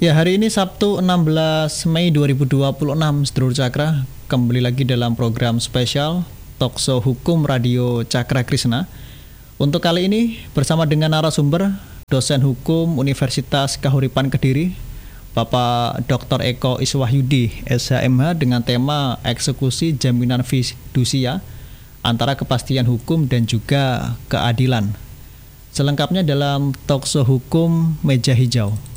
Ya, hari ini Sabtu 16 Mei 2026, Sedulur Cakra, kembali lagi dalam program spesial Talkshow Hukum Radio Cakra Krishna. Untuk kali ini bersama dengan narasumber dosen hukum Universitas Kahuripan Kediri, Bapak Dr. Eko Iswahyudi, SHMH, dengan tema eksekusi jaminan fidusia antara kepastian hukum dan juga keadilan. Selengkapnya dalam Talkshow Hukum Meja Hijau.